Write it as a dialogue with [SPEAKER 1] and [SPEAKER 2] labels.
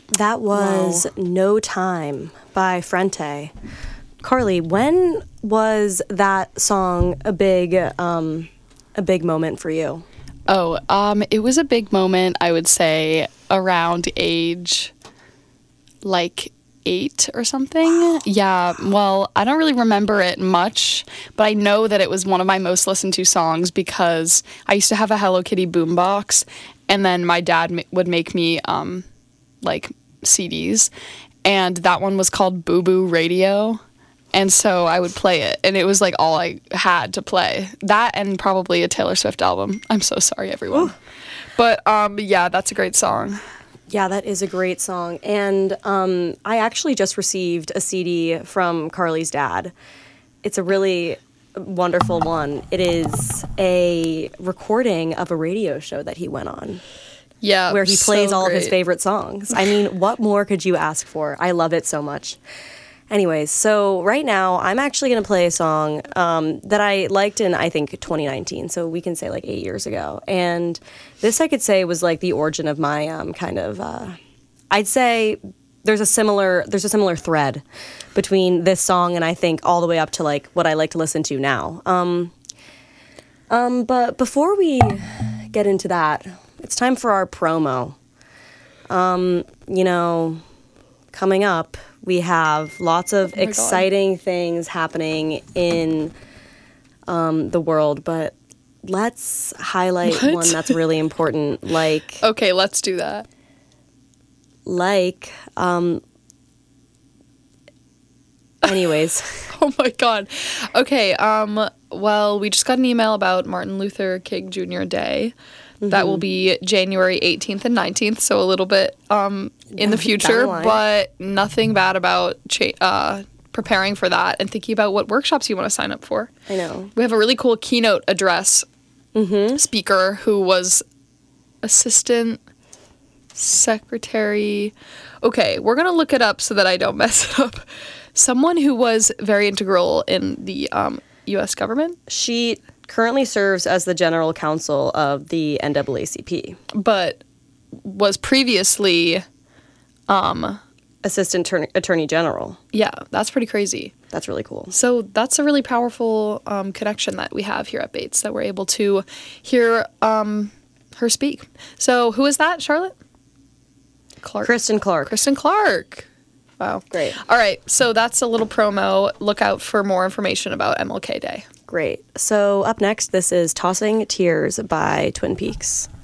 [SPEAKER 1] That was No Time by Frente. Carly, when was that song a big moment for you?
[SPEAKER 2] It was a big moment, I would say, around age, like, 8 or something.
[SPEAKER 1] Wow.
[SPEAKER 2] Yeah, well, I don't really remember it much, but I know that it was one of my most listened to songs because I used to have a Hello Kitty boombox, and then my dad would make me, like, CDs, and that one was called Boo Boo Radio. And so I would play it, and it was like all I had to play. That and probably a Taylor Swift album. I'm so sorry, everyone. Ooh. But yeah, that's a great song.
[SPEAKER 1] Yeah, that is a great song. And I actually just received a CD from Carly's dad. It's a really wonderful one. It is a recording of a radio show that he went on.
[SPEAKER 2] Yeah,
[SPEAKER 1] where he plays all of his favorite songs. I mean, what more could you ask for? I love it so much. Anyways, so right now I'm actually going to play a song that I liked in, I think, 2019. So we can say like 8 years ago. And this, I could say, was like the origin of my kind of, I'd say there's a similar thread between this song and I think all the way up to like what I like to listen to now. But before we get into that, it's time for our promo. Coming up, we have lots of exciting things happening in the world, but let's highlight one that's really important.
[SPEAKER 2] Okay, let's do that.
[SPEAKER 1] Anyways.
[SPEAKER 2] Oh my God. Okay, well, we just got an email about Martin Luther King Jr. Day. That will be January 18th and 19th, so a little bit in the future, but nothing bad about preparing for that and thinking about what workshops you want to sign up for.
[SPEAKER 1] I know.
[SPEAKER 2] We have a really cool keynote address speaker who was assistant secretary. Okay, we're going to look it up so that I don't mess it up. Someone who was very integral in the U.S. government.
[SPEAKER 1] She currently serves as the general counsel of the NAACP.
[SPEAKER 2] But was previously
[SPEAKER 1] assistant attorney general.
[SPEAKER 2] Yeah, that's pretty crazy.
[SPEAKER 1] That's really cool.
[SPEAKER 2] So that's a really powerful connection that we have here at Bates, that we're able to hear her speak. So who is that, Charlotte? Clark.
[SPEAKER 1] Kristen Clark.
[SPEAKER 2] Kristen Clark. Wow.
[SPEAKER 1] Great.
[SPEAKER 2] All right, so that's a little promo. Look out for more information about MLK Day.
[SPEAKER 1] Great. So up next, this is Tossing Tears by Twin Peaks.